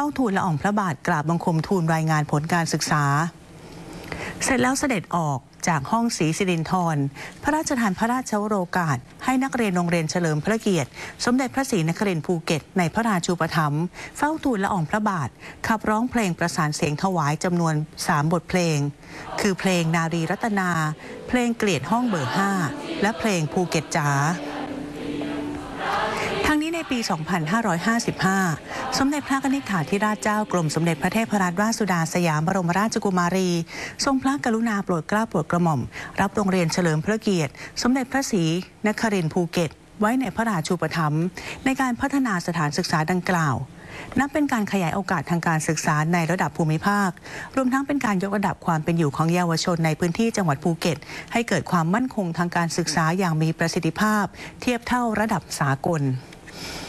าทูลละอองพระบาทกราบบังคมทูลรายงานผลการศึกษาเสร็จแล้วเสด็จออกจากห้องศรีสิรินธรพระราชทานพระราชโองการให้นักเรียนโรงเรียนเฉลิมพระเกียรติสมเด็จพระศรีนครินทร์ภูเก็ตในพระราชูปถัมภ์เฝ้าทูลละอองพระบาทขับร้องเพลงประสานเสียงถวายจำนวน3บทเพลงคือเพลงนารีรัตนาเพลงเกลียดห้องเบอร์5และเพลงภูเก็ตจ๋าทั้งนี้ในปี 2555 สมเด็จพระนิธิถาธิราชเจ้ากรมสมเด็จพระเทพรัตนราชสุดาสยามบรมราชกุมารีทรงพระกรุณาโปรดเกล้าโปรดกระหม่อมรับโรงเรียนเฉลิมพระเกียรติสมเด็จพระศรีนครินทร์ภูเก็ตไว้ในพระราชูปถัมภ์ในการพัฒนาสถานศึกษาดังกล่าวนับเป็นการขยายโอกาสทางการศึกษาในระดับภูมิภาครวมทั้งเป็นการยกระดับความเป็นอยู่ของเยาวชนในพื้นที่จังหวัดภูเก็ตให้เกิดความมั่นคงทางการศึกษาอย่างมีประสิทธิภาพเทียบเท่าระดับสากล